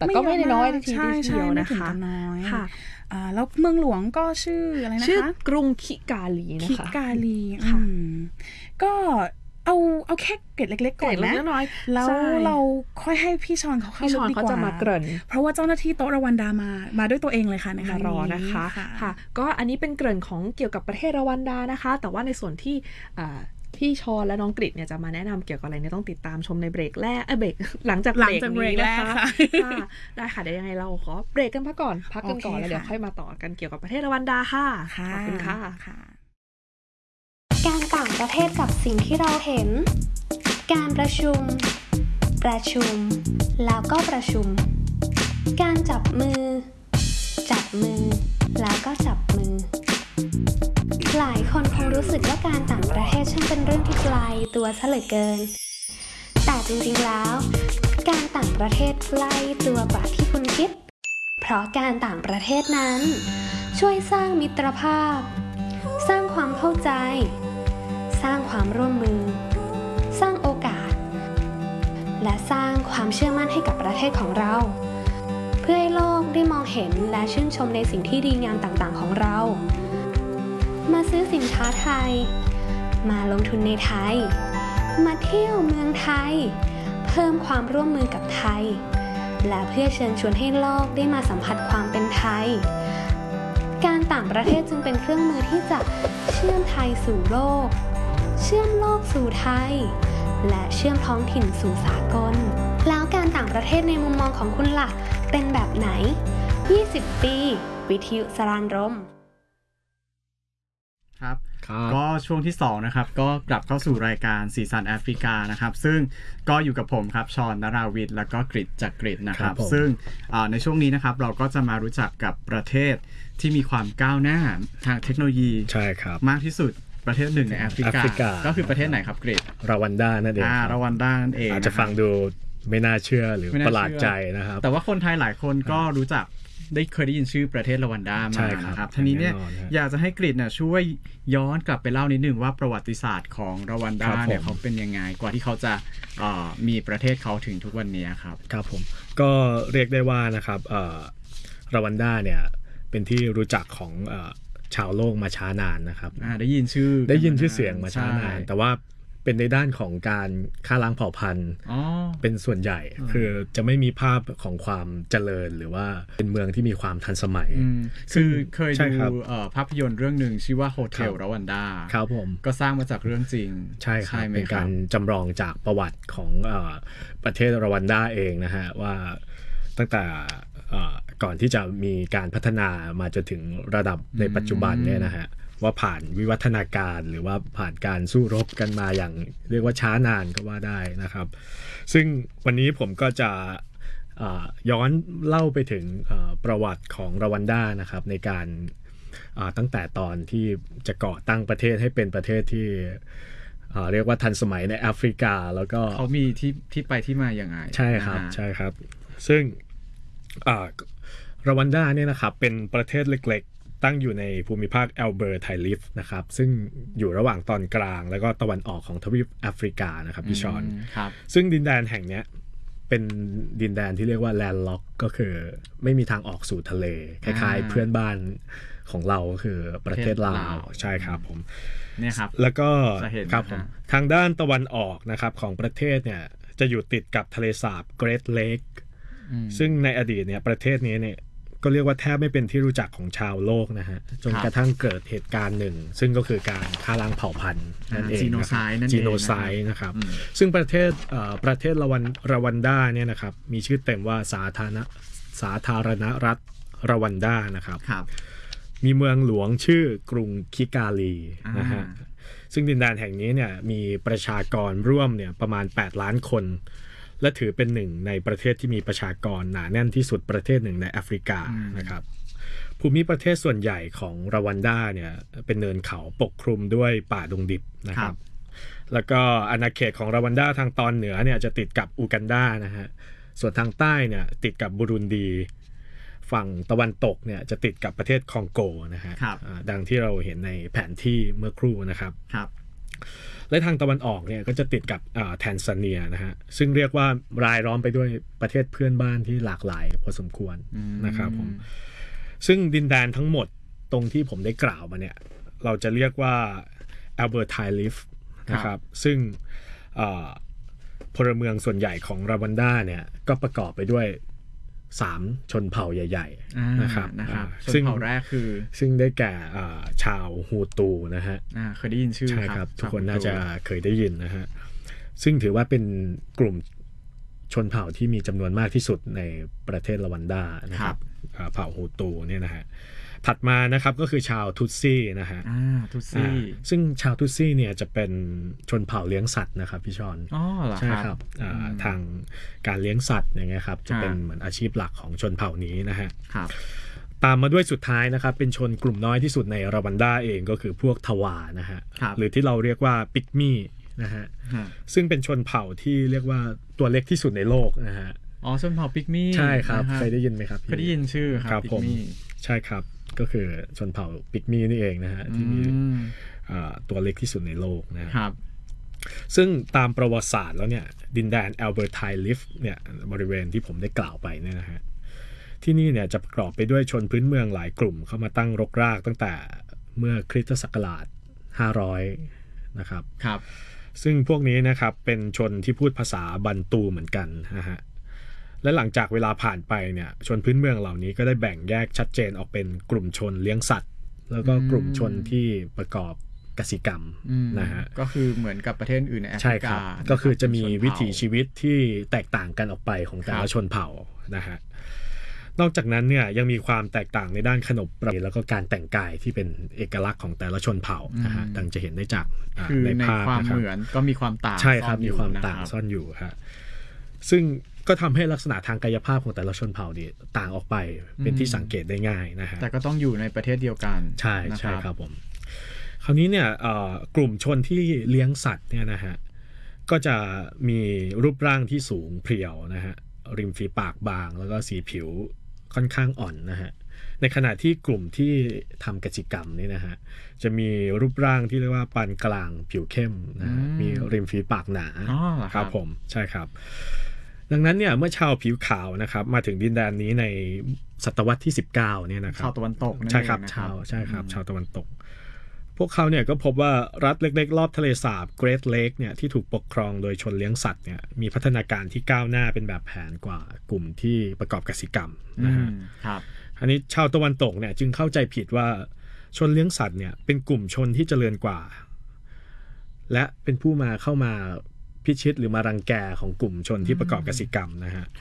แต่ก็ไม่ได้น้อยทีเดียวนะคะค่ะแล้วเมืองหลวงก็ชื่ออะไรนะคะชื่อกรุงคิกาลีนะคะคิกาลีค่ะก็เอาแค่เกร็ดเล็กๆก่อนนะแล้วเราค่อยให้พี่ชอนเขาเข้าลึกดีกว่าเพราะว่าเจ้าหน้าที่โต๊ะรวันดามาด้วยตัวเองเลยค่ะในครั้งนี้นะคะค่ะก็อันนี้เป็นเกริ่นของเกี่ยวกับประเทศรวันดานะคะแต่ว่าในส่วนที่พี่ชอนและน้องกฤษเนี่ยจะมาแนะนำเกี่ยวกับอะไรเนี่ยต้องติดตามชมในเบรกแรกเบรกหลังจากเบรกนี้นะคะได้ค่ะเดี๋ยวยังไงเราขอเบรกกันพักกันก่อนแล้วเดี๋ยวค่อยมาต่อกันเกี่ยวกับประเทศรวันดาค่ะขอบคุณค่ะการต่างประเทศกับสิ่งที่เราเห็นการประชุมแล้วก็ประชุมการจับมือแล้วก็จับมือหลายคนคงรู้สึกว่าการต่างประเทศช่างเป็นเรื่องที่ไกลตัวซะเหลือเกินแต่จริงๆแล้วการต่างประเทศใกล้ตัวกว่าที่คุณคิดเพราะการต่างประเทศนั้นช่วยสร้างมิตรภาพสร้างความเข้าใจสร้างความร่วมมือสร้างโอกาสและสร้างความเชื่อมั่นให้กับประเทศของเราเพื่อให้โลกได้มองเห็นและชื่นชมในสิ่งที่ดีงามต่างๆของเรามาซื้อสินค้าไทยมาลงทุนในไทยมาเที่ยวเมืองไทยเพิ่มความร่วมมือกับไทยและเพื่อเชิญชวนให้โลกได้มาสัมผัสความเป็นไทยการต่างประเทศจึงเป็นเครื่องมือที่จะเชื่อมไทยสู่โลกเชื่อมโลกสู่ไทยและเชื่อมท้องถิ่นสู่สากลแล้วการต่างประเทศในมุมมองของคุณล่ะเป็นแบบไหน20ปีวิทยุสรานรมครับก็ช่วงที่2นะครับก็กลับเข้าสู่รายการสีสันแอฟริกานะครับซึ่งก็อยู่กับผมครับชอนนราวิทย์แล้วก็กฤษจักริดนะครับซึ่งในช่วงนี้นะครับเราก็จะมารู้จักกับประเทศที่มีความก้าวหน้าทางเทคโนโลยีใช่ครับมากที่สุดประเทศหนึ่งในแอฟริกาก็คือประเทศไหนครับกฤษรวันดานั่นเองรวันดานั่นเองอาจจะฟังดูไม่น่าเชื่อหรือประหลาดใจนะครับแต่ว่าคนไทยหลายคนก็รู้จักเคยได้ยินชื่อประเทศรวันดามานะครับทีนี้เนี่ยอยากจะให้กฤษเนี่ยช่วยย้อนกลับไปเล่านิดนึงว่าประวัติศาสตร์ของรวันดาเนี่ยเขาเป็นยังไงกว่าที่เขาจะมีประเทศเขาถึงทุกวันนี้ครับครับผมก็เรียกได้ว่านะครับรวันดาเนี่ยเป็นที่รู้จักของชาวโลกมาช้านานนะครับได้ยินชื่อเสียงมาช้านานแต่ว่าเป็นในด้านของการฆ่าล้างเผ่าพันธุ์เป็นส่วนใหญ่คือจะไม่มีภาพของความเจริญหรือว่าเป็นเมืองที่มีความทันสมัยคือเคยดูภาพยนตร์เรื่องหนึ่งชื่อว่าโฮเทลรวันดาครับผมก็สร้างมาจากเรื่องจริงใช่ครับเป็นการจำลองจากประวัติของประเทศรวันดาเองนะฮะว่าตั้งแต่ก่อนที่จะมีการพัฒนามาจนถึงระดับในปัจจุบันเนี่ยนะฮะว่าผ่านวิวัฒนาการหรือว่าผ่านการสู้รบกันมาอย่างเรียกว่าช้านานก็ว่าได้นะครับซึ่งวันนี้ผมก็จะย้อนเล่าไปถึงประวัติของรวันดานะครับในการตั้งแต่ตอนที่จะก่อตั้งประเทศให้เป็นประเทศที่เรียกว่าทันสมัยในแอฟริกาแล้วก็เขามีที่ไปที่มาอย่างไรใช่ครับซึ่งรวันดาเนี่ยนะครับเป็นประเทศเล็กๆตั้งอยู่ในภูมิภาคแอลเบอร์ไทลิฟนะครับซึ่งอยู่ระหว่างตอนกลางแล้วก็ตะวันออกของทวีปแอฟริกานะครับพี่ชอนซึ่งดินแดนแห่งนี้เป็นดินแดนที่เรียกว่าแลนด์ล็อกก็คือไม่มีทางออกสู่ทะเลคล้ายๆเพื่อนบ้านของเราคือประเทศลาวใช่ครับผมเนี่ยครับแล้วก็ครับผมทางด้านตะวันออกนะครับของประเทศเนี่ยจะอยู่ติดกับทะเลสาบเกรทเลคซึ่งในอดีตเนี่ยประเทศนี้เนี่ยก็เรียกว่าแทบไม่เป็นที่รู้จักของชาวโลกนะฮะจนกระทั่งเกิดเหตุการณ์หนึ่งซึ่งก็คือการฆ่าล้างเผ่าพันธุ์นั่นเองจีโนไซด์นะครับซึ่งประเทศรวันดาเนี่ยนะครับมีชื่อเต็มว่าสาธารณรัฐรวันดานะครับมีเมืองหลวงชื่อกรุงคิกาลีนะฮะซึ่งดินแดนแห่งนี้เนี่ยมีประชากรร่วมเนี่ยประมาณ8ล้านคนและถือเป็นหนึ่งในประเทศที่มีประชากรหนาแน่นที่สุดประเทศหนึ่งในแอฟริกานะครับภูมิประเทศส่วนใหญ่ของรวันดาเนี่ยเป็นเนินเขาปกคลุมด้วยป่าดงดิบนะครับแล้วก็อาณาเขตของรวันดาทางตอนเหนือเนี่ยจะติดกับอูกันดานะฮะส่วนทางใต้เนี่ยติดกับบุรุนดีฝั่งตะวันตกเนี่ยจะติดกับประเทศคองโกนะฮะดังที่เราเห็นในแผนที่เมื่อครู่นะครับและทางตะวันออกเนี่ยก็จะติดกับแทนซาเนียนะฮะซึ่งเรียกว่ารายล้อมไปด้วยประเทศเพื่อนบ้านที่หลากหลายพอสมควรนะครับผมซึ่งดินแดนทั้งหมดตรงที่ผมได้กล่าวมาเนี่ยเราจะเรียกว่าอัลเบอร์ไทลิฟนะครับซึ่งพลเมืองส่วนใหญ่ของรวันดาเนี่ยก็ประกอบไปด้วย3ชนเผ่าใหญ่ๆนะครับชนเผ่าแรกคือซึ่งได้แก่ชาวฮูตูนะฮะเคยได้ยินชื่อใช่ครับทุกคนน่าจะเคยได้ยินนะฮะซึ่งถือว่าเป็นกลุ่มชนเผ่าที่มีจำนวนมากที่สุดในประเทศรวันดานะครับเผ่าฮูตูเนี่ยนะฮะถัดมานะครับก็คือชาวทุตซี่นะฮะทุตซี่ซึ่งชาวทุตซี่เนี่ยจะเป็นชนเผ่าเลี้ยงสัตว์นะครับพี่ชอนใช่ครับทางการเลี้ยงสัตว์อย่างเงี้ยครับจะเป็นเหมือนอาชีพหลักของชนเผ่านี้นะฮะตามมาด้วยสุดท้ายนะครับเป็นชนกลุ่มน้อยที่สุดในรวันดาเองก็คือพวกทวานะฮะหรือที่เราเรียกว่าปิกมี่นะฮะซึ่งเป็นชนเผ่าที่เรียกว่าตัวเล็กที่สุดในโลกนะฮะชนเผ่าปิกมี่ใช่ครับเคยได้ยินไหมครับเคยได้ยินชื่อครับปิกมี่ใช่ครับก็คือชนเผ่าปิกมี่นี่เองนะฮะที่มีตัวเล็กที่สุดในโลกนะครับซึ่งตามประวัติศาสตร์แล้วเนี่ยดินแดนอัลเบอร์ไทลิฟเนี่ยบริเวณที่ผมได้กล่าวไปเนี่ยนะฮะที่นี่เนี่ยจะประกอบไปด้วยชนพื้นเมืองหลายกลุ่มเข้ามาตั้งรกรากตั้งแต่เมื่อคริสตศักราช500นะครับซึ่งพวกนี้นะครับเป็นชนที่พูดภาษาบันตูเหมือนกันนะฮะและหลังจากเวลาผ่านไปเนี่ยชนพื้นเมืองเหล่านี้ก็ได้แบ่งแยกชัดเจนออกเป็นกลุ่มชนเลี้ยงสัตว์แล้วก็กลุ่มชนที่ประกอบกสิกรรมนะฮะก็คือเหมือนกับประเทศอื่นในแอฟริกาก็คือจะมีวิถีชีวิตที่แตกต่างกันออกไปของแต่ละชนเผ่านะฮะนอกจากนั้นเนี่ยยังมีความแตกต่างในด้านขนบประเพณีแล้วก็การแต่งกายที่เป็นเอกลักษณ์ของแต่ละชนเผ่านะฮะดังจะเห็นได้จากในภาพนะครับเหมือนก็มีความต่างใช่ครับมีความต่างซ่อนอยู่ฮะซึ่งก็ทำให้ลักษณะทางกายภาพของแต่ละชนเผ่าเนี่ยต่างออกไปเป็นที่สังเกตได้ง่ายนะฮะแต่ก็ต้องอยู่ในประเทศเดียวกันใช่ใช่ครับผมคราวนี้เนี่ยกลุ่มชนที่เลี้ยงสัตว์เนี่ยนะฮะก็จะมีรูปร่างที่สูงเพรียวนะฮะริมฝีปากบางแล้วก็สีผิวค่อนข้างอ่อนนะฮะในขณะที่กลุ่มที่ทำกิจกรรมนี่นะฮะจะมีรูปร่างที่เรียกว่าปานกลางผิวเข้มนะมีริมฝีปากหนาครับผมใช่ครับดังนั้นเนี่ยเมื่อชาวผิวขาวนะครับมาถึงดินแดนนี้ในศตวรรษที่19เนี่ยนะครับชาวตะวันตกใช่ครับชาวตะวันตกพวกเขาเนี่ยก็พบว่ารัฐเล็กๆรอบทะเลสาบเกรทเลคเนี่ยที่ถูกปกครองโดยชนเลี้ยงสัตว์เนี่ยมีพัฒนาการที่ก้าวหน้าเป็นแบบแผนกว่ากลุ่มที่ประกอบกสิกรรมนะฮะอันนี้ชาวตะวันตกเนี่ยจึงเข้าใจผิดว่าชนเลี้ยงสัตว์เนี่ยเป็นกลุ่มชนที่เจริญกว่าและเป็นผู้เข้ามาพิชิตหรือมารังแกของกลุ่มชนที่ประกอบกสิกรรมนะฮะ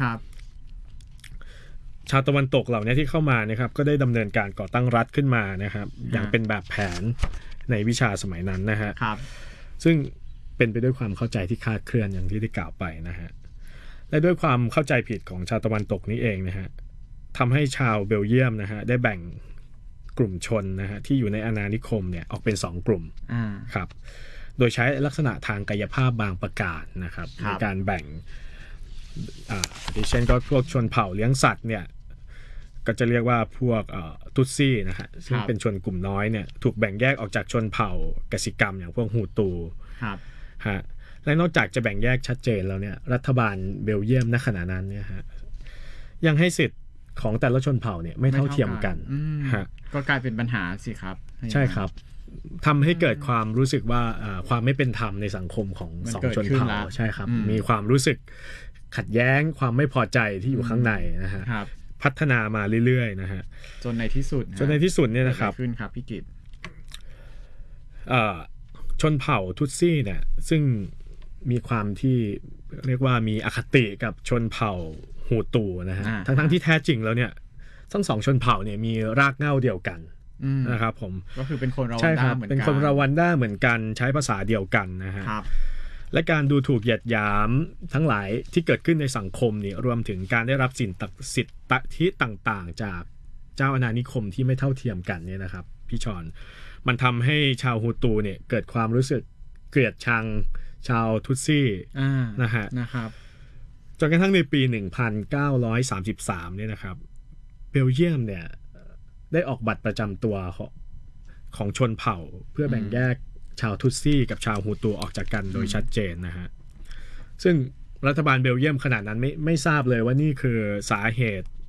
ชาวตะวันตกเหล่านี้ที่เข้ามานะครับก็ได้ดำเนินการก่อตั้งรัฐขึ้นมานะครับอย่างเป็นแบบแผนในวิชาสมัยนั้นนะฮะซึ่งเป็นไปด้วยความเข้าใจที่คลาดเคลื่อนอย่างที่ได้กล่าวไปนะฮะและด้วยความเข้าใจผิดของชาวตะวันตกนี้เองนะฮะทำให้ชาวเบลเยียมนะฮะได้แบ่งกลุ่มชนนะฮะที่อยู่ในอาณานิคมเนี่ยออกเป็น2กลุ่มครับโดยใช้ลักษณะทางกายภาพบางประการนะครับในการแบ่งดิเช่นก็พวกชนเผ่าเลี้ยงสัตว์เนี่ยก็จะเรียกว่าพวกตุตซี่นะฮะซึ่งเป็นชนกลุ่มน้อยเนี่ยถูกแบ่งแยกออกจากชนเผ่ากสิกรรมอย่างพวกฮูตูฮะและนอกจากจะแบ่งแยกชัดเจนแล้วเนี่ยรัฐบาลเบลเยียมณขณะนั้นเนี่ยฮะยังให้สิทธิ์ของแต่ละชนเผ่าเนี่ยไม่เท่าเทียมกันฮะก็กลายเป็นปัญหาสิครับใช่ครับทำให้เกิดความรู้สึกว่าความไม่เป็นธรรมในสังคมของสองชนเผ่าใช่ครับมีความรู้สึกขัดแย้งความไม่พอใจที่อยู่ข้างในนะฮะพัฒนามาเรื่อยๆนะฮะจนในที่สุดเนี่ยนะครับขึ้นครับพี่กิตชนเผ่าทุตซี่เนี่ยซึ่งมีความที่เรียกว่ามีอคติกับชนเผ่าฮูตูนะฮะทั้งที่แท้จริงแล้วเนี่ยทั้งสองชนเผ่าเนี่ยมีรากเหง้าเดียวกันนะครับผมก็คือเป็นคนรวันด้าเหมือนกันเป็นคนรวันด้าเหมือนกันใช้ภาษาเดียวกันนะฮะและการดูถูกเหยียดหยามทั้งหลายที่เกิดขึ้นในสังคมนี่รวมถึงการได้รับสิทธิต่างๆจากเจ้าอาณานิคมที่ไม่เท่าเทียมกันเนี่ยนะครับพี่ชอนมันทำให้ชาวฮูตูเนี่ยเกิดความรู้สึกเกลียดชังชาวทุตซี่นะครับจนกระทั่งในปี 1933 เนี่ยนะครับเบลเยียมเนี่ยได้ออกบัตรประจำตัวของชนเผ่าเพื่อแบ่งแยกชาวทุตซี่กับชาวฮูตูออกจากกันโดยชัดเจนนะฮะซึ่งรัฐบาลเบลเยียมขณะนั้นไม่ทราบเลยว่านี่คือสาเหตุ